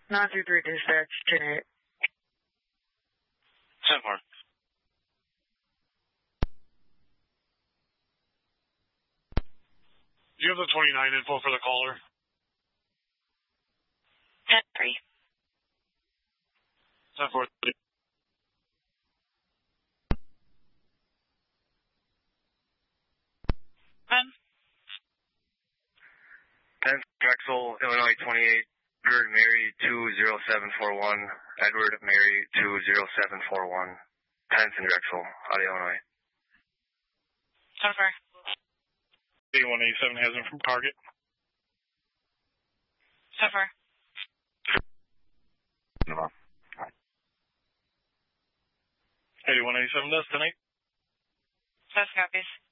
933 dispatch, 10-8. 10-4. Do you have the 29 info for the caller? 10-3. 10-4. 10 Drexel, Illinois 28, Edward Mary 20741, Edward Mary 20741, 10th and Drexel, out of Illinois. 10-4. 8187 has him from Target. 10-4. No. 8187 does tonight. That's copies.